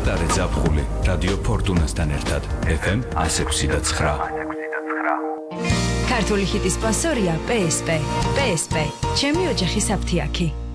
პატარე ზაფხული რადიო ფორტუნასთან ერთად FM 106.9. ქართული ჰიტის სპონსორია PSP. PSP. ჩემი ოჯახის აფთიაქი.